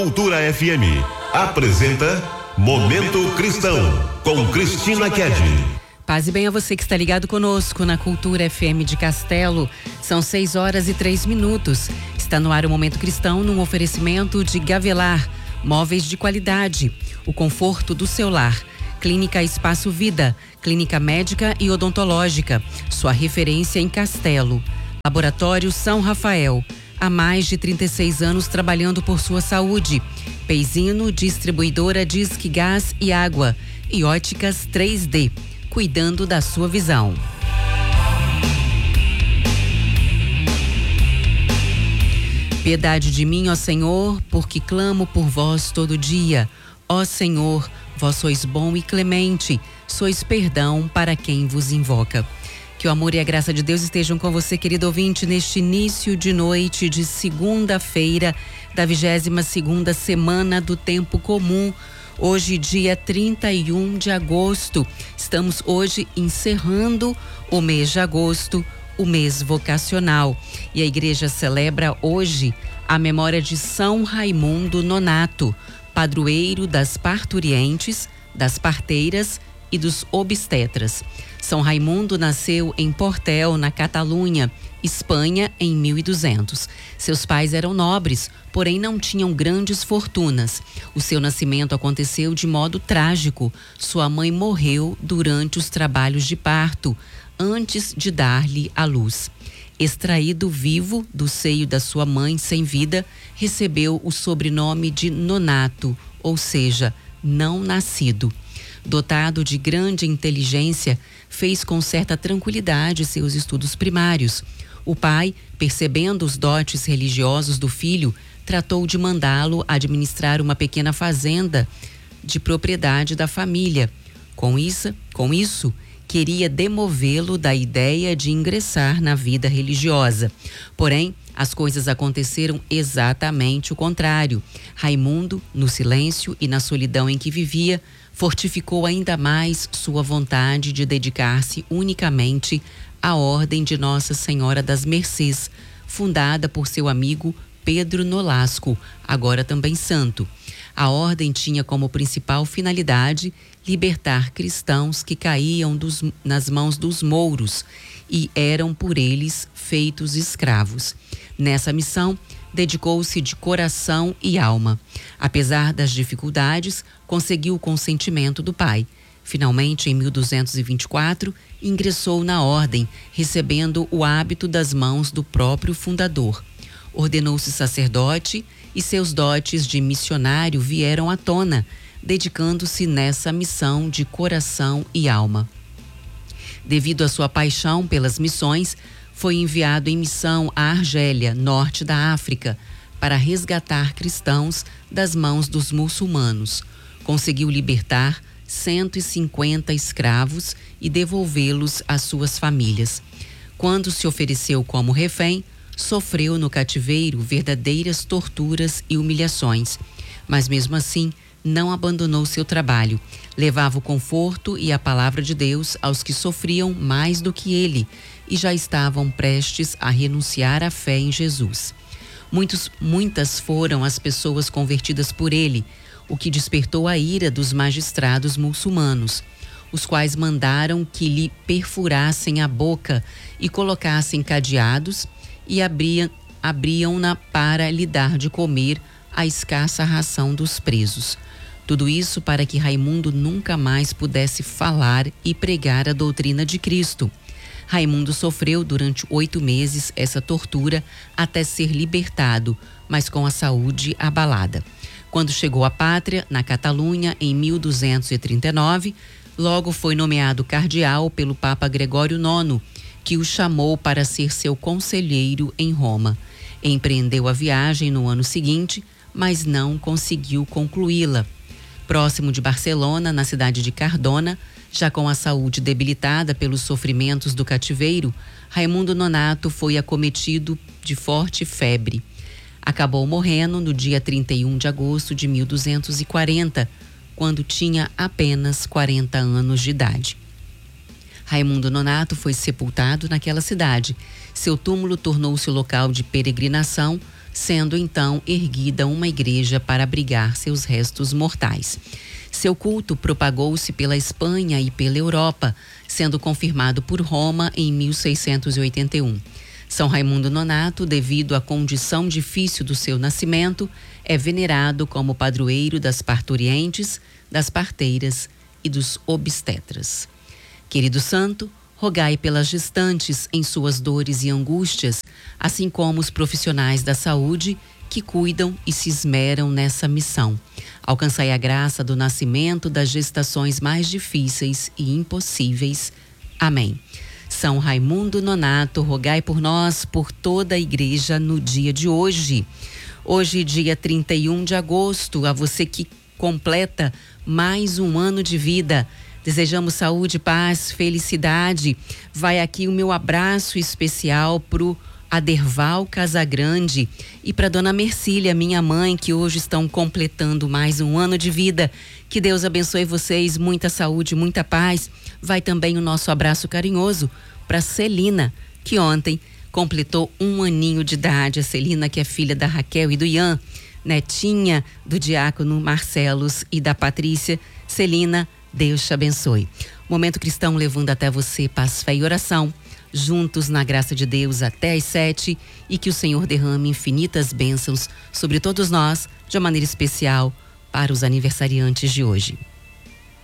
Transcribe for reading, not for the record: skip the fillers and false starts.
Cultura FM apresenta Momento Cristão com Cristina Kedi. Paz e bem a você que está ligado conosco na Cultura FM de Castelo. São 6h03. Está no ar o Momento Cristão num oferecimento de Gavelar, móveis de qualidade, o conforto do seu lar. Clínica Espaço Vida, clínica médica e odontológica, sua referência em Castelo. Laboratório São Rafael, há mais de 36 anos trabalhando por sua saúde. Peizino, distribuidora Disque Gás e Água. E Óticas 3D, cuidando da sua visão. Piedade de mim, ó Senhor, porque clamo por vós todo dia. Ó Senhor, vós sois bom e clemente, sois perdão para quem vos invoca. Que o amor e a graça de Deus estejam com você, querido ouvinte, neste início de noite de segunda-feira da 22ª semana do Tempo Comum. Hoje, dia 31 de agosto. Estamos hoje encerrando o mês de agosto, o mês vocacional. E a igreja celebra hoje a memória de São Raimundo Nonato, padroeiro das parturientes, das parteiras e dos obstetras. São Raimundo nasceu em Portel, na Catalunha, Espanha, em 1200. Seus pais eram nobres, porém não tinham grandes fortunas. O seu nascimento aconteceu de modo trágico. Sua mãe morreu durante os trabalhos de parto, antes de dar-lhe a luz. Extraído vivo do seio da sua mãe sem vida, recebeu o sobrenome de Nonato, ou seja, não nascido. Dotado de grande inteligência, fez com certa tranquilidade seus estudos primários. O pai, percebendo os dotes religiosos do filho, tratou de mandá-lo administrar uma pequena fazenda de propriedade da família. Com isso, queria demovê-lo da ideia de ingressar na vida religiosa. Porém, as coisas aconteceram exatamente o contrário. Raimundo, no silêncio e na solidão em que vivia, fortificou ainda mais sua vontade de dedicar-se unicamente à Ordem de Nossa Senhora das Mercês, fundada por seu amigo Pedro Nolasco, agora também santo. A ordem tinha como principal finalidade libertar cristãos que caíam nas mãos dos mouros e eram por eles feitos escravos. Nessa missão, dedicou-se de coração e alma. Apesar das dificuldades, conseguiu o consentimento do pai. Finalmente, em 1224, ingressou na ordem, recebendo o hábito das mãos do próprio fundador. Ordenou-se sacerdote e seus dotes de missionário vieram à tona, dedicando-se nessa missão de coração e alma. Devido à sua paixão pelas missões, foi enviado em missão à Argélia, norte da África, para resgatar cristãos das mãos dos muçulmanos. Conseguiu libertar 150 escravos e devolvê-los às suas famílias. Quando se ofereceu como refém, sofreu no cativeiro verdadeiras torturas e humilhações, mas mesmo assim não abandonou seu trabalho. Levava o conforto e a palavra de Deus aos que sofriam mais do que ele e já estavam prestes a renunciar à fé em Jesus. Muitas foram as pessoas convertidas por ele, o que despertou a ira dos magistrados muçulmanos, os quais mandaram que lhe perfurassem a boca e colocassem cadeados e abriam-na para lhe dar de comer a escassa ração dos presos. Tudo isso para que Raimundo nunca mais pudesse falar e pregar a doutrina de Cristo. Raimundo sofreu durante 8 meses essa tortura até ser libertado, mas com a saúde abalada. Quando chegou à pátria, na Catalunha, em 1239, logo foi nomeado cardeal pelo Papa Gregório IX, que o chamou para ser seu conselheiro em Roma. Empreendeu a viagem no ano seguinte, mas não conseguiu concluí-la. Próximo de Barcelona, na cidade de Cardona, já com a saúde debilitada pelos sofrimentos do cativeiro, Raimundo Nonato foi acometido de forte febre. Acabou morrendo no dia 31 de agosto de 1240, quando tinha apenas 40 anos de idade. Raimundo Nonato foi sepultado naquela cidade. Seu túmulo tornou-se local de peregrinação, sendo então erguida uma igreja para abrigar seus restos mortais. Seu culto propagou-se pela Espanha e pela Europa, sendo confirmado por Roma em 1681. São Raimundo Nonato, devido à condição difícil do seu nascimento, é venerado como padroeiro das parturientes, das parteiras e dos obstetras. Querido santo, rogai pelas gestantes em suas dores e angústias, assim como os profissionais da saúde que cuidam e se esmeram nessa missão. Alcançai a graça do nascimento das gestações mais difíceis e impossíveis. Amém. São Raimundo Nonato, rogai por nós, por toda a igreja no dia de hoje. Hoje, dia 31 de agosto, a você que completa mais um ano de vida. Desejamos saúde, paz, felicidade. Vai aqui o meu abraço especial pro Aderval Casagrande e para Dona Mercília, minha mãe, que hoje estão completando mais um ano de vida. Que Deus abençoe vocês, muita saúde, muita paz. Vai também o nosso abraço carinhoso para Celina, que ontem completou um aninho de idade. A Celina, que é filha da Raquel e do Ian, netinha do diácono Marcelos e da Patrícia. Celina, Deus te abençoe. Momento Cristão levando até você paz, fé e oração. Juntos na graça de Deus até às 7, e que o Senhor derrame infinitas bênçãos sobre todos nós, de uma maneira especial para os aniversariantes de hoje.